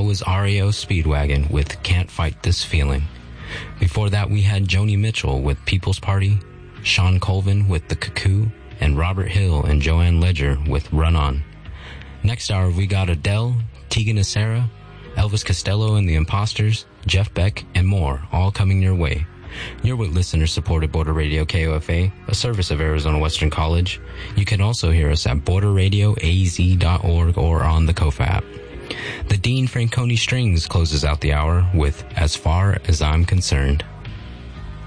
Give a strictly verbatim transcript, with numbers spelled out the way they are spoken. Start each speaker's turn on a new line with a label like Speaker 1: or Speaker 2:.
Speaker 1: was R E O Speedwagon with Can't Fight This Feeling. Before that, we had Joni Mitchell with People's Party, Sean Colvin with The Cuckoo, and Robert Hill and Joanne Ledger with Run On. Next hour, we got Adele, Tegan Asara, Elvis Costello and the Imposters, Jeff Beck, and more, all coming your way. You're with listener-supported Border Radio K O F A, a service of Arizona Western College. You can also hear us at border radio a z dot org or on the Kofa app. The Dean Franconi Strings closes out the hour with As Far As I'm Concerned.